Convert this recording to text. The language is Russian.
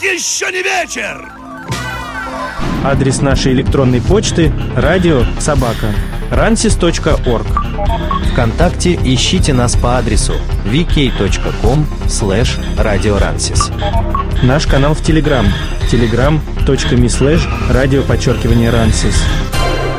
Еще не вечер! Адрес нашей электронной почты radio@ransis.org. ВКонтакте ищите нас по адресу vk.com/radioransis. Наш канал в Телеграм telegram.me/radio_ransis.